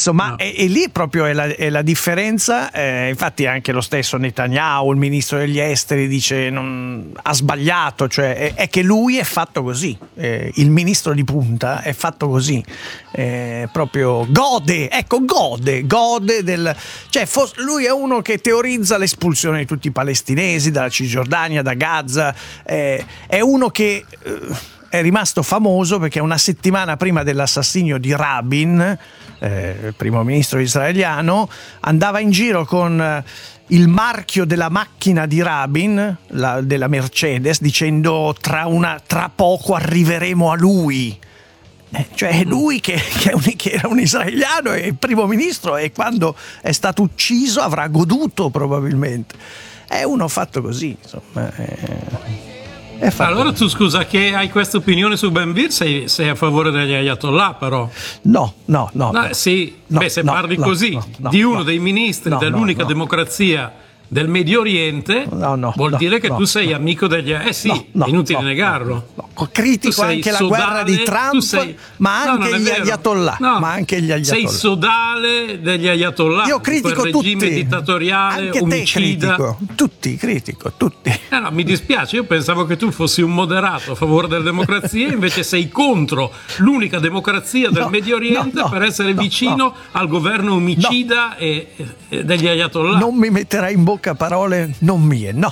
insomma, No. e lì proprio è la differenza. Infatti anche lo stesso Netanyahu, il ministro degli esteri, dice ha sbagliato, cioè è che lui è fatto così, il ministro di punta è fatto così, proprio gode cioè lui è uno che teorizza l'espulsione di tutti i palestinesi dalla Cisgiordania, da Gaza, è uno che è rimasto famoso perché una settimana prima dell'assassinio di Rabin, il primo ministro israeliano, andava in giro con il marchio della macchina di Rabin, della Mercedes, dicendo tra poco arriveremo a lui. Cioè è lui che era un israeliano e il primo ministro, e quando è stato ucciso avrà goduto probabilmente. È uno fatto così, insomma. Allora tu, scusa, che hai questa opinione su Ben Gvir, sei a favore degli Ayatollah, però? No. Sì, se no, parli no, così no, di uno dei ministri dell'unica no. democrazia del Medio Oriente, vuol dire che tu sei amico degli... inutile negarlo. Critico anche la guerra di Trump, ma anche gli Ayatollah. Sei sodale degli Ayatollah. Io critico quel regime tutti, dittatoriale, anche omicida. Critico tutti. No, mi dispiace, io pensavo che tu fossi un moderato a favore della democrazia, invece sei contro l'unica democrazia del Medio Oriente per essere vicino al governo omicida e degli Ayatollah. Non mi metterai in bocca parole non mie, no.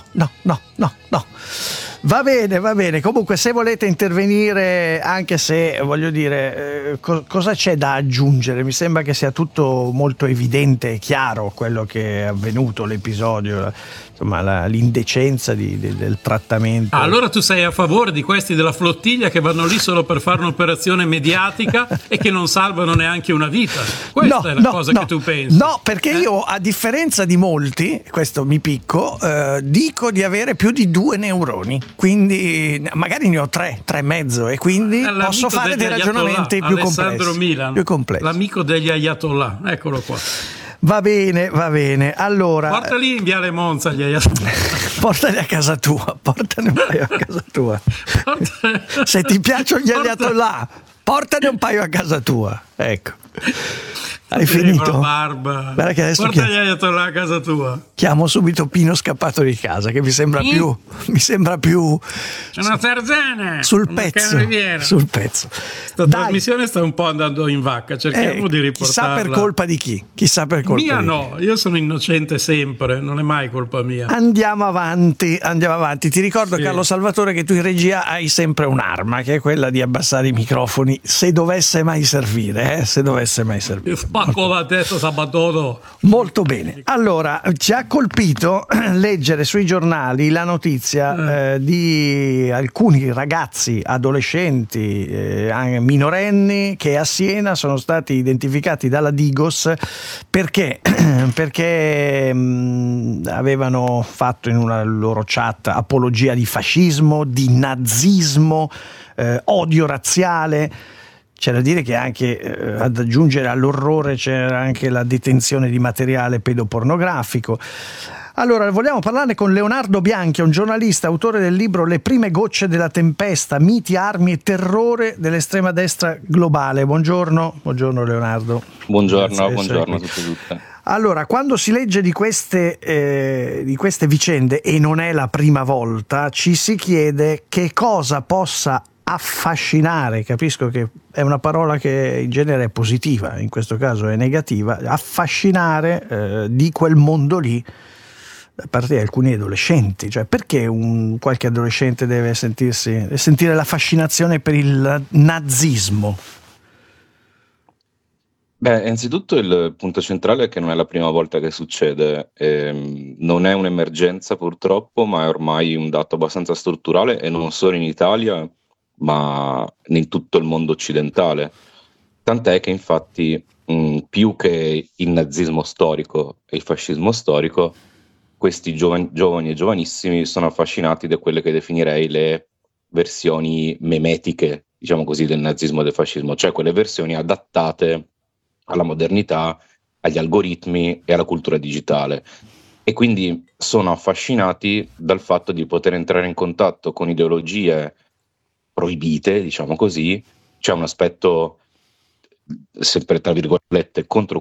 Va bene. Comunque, se volete intervenire, anche se voglio dire, cosa c'è da aggiungere? Mi sembra che sia tutto molto evidente e chiaro quello che è avvenuto, l'episodio, insomma, l'indecenza del trattamento. Allora tu sei a favore di questi della flottiglia che vanno lì solo per fare un'operazione mediatica e che non salvano neanche una vita? Questa è la cosa che tu pensi? No, perché io, a differenza di molti, questo mi picco, dico di avere più di 2 neuroni, quindi magari ne ho 3 e mezzo, e quindi posso fare dei ragionamenti più Alessandro Milan, complessi. L'amico degli Ayatollah, eccolo qua. Va bene. Allora, portali in Viale Monza gli Ayatollah. Portali a casa tua, portane un paio a casa tua. Se ti piacciono gli Ayatollah, portane un paio a casa tua. Ecco. Hai finito? Barba. Guarda che adesso porta gli Ayatollah a casa tua. Chiamo subito Pino scappato di casa, che mi sembra più c'è una Tarzana sul pezzo. Questa trasmissione sta un po' andando in vacca, cerchiamo di riportarla. Chissà per colpa di chi? Mia no, io sono innocente sempre, non è mai colpa mia. Andiamo avanti. Ti ricordo, Carlo Salvatore, che tu in regia hai sempre un'arma, che è quella di abbassare i microfoni se dovesse mai servire. Io spacco la testa Sabatoro. Molto bene. Allora, ci ha colpito leggere sui giornali la notizia di alcuni ragazzi, adolescenti, minorenni, che a Siena sono stati identificati dalla Digos perché avevano fatto in una loro chat apologia di fascismo, di nazismo, odio razziale. C'è da dire che anche, ad aggiungere all'orrore, c'era anche la detenzione di materiale pedopornografico. Allora, vogliamo parlarne con Leonardo Bianchi, un giornalista, autore del libro Le prime gocce della tempesta, miti, armi e terrore dell'estrema destra globale. Buongiorno Leonardo. Buongiorno a tutti e tutte. Allora, quando si legge di queste vicende, e non è la prima volta, ci si chiede che cosa possa affascinare, capisco che è una parola che in genere è positiva, in questo caso è negativa, affascinare di quel mondo lì da parte di alcuni adolescenti. Cioè, perché qualche adolescente deve sentire la fascinazione per il nazismo? Beh, innanzitutto il punto centrale è che non è la prima volta che succede, non è un'emergenza purtroppo, ma è ormai un dato abbastanza strutturale, e non solo in Italia ma in tutto il mondo occidentale, tant'è che infatti più che il nazismo storico e il fascismo storico, questi giovani e giovanissimi sono affascinati da quelle che definirei le versioni memetiche, diciamo così, del nazismo e del fascismo, cioè quelle versioni adattate alla modernità, agli algoritmi e alla cultura digitale, e quindi sono affascinati dal fatto di poter entrare in contatto con ideologie proibite, diciamo così. C'è un aspetto sempre tra virgolette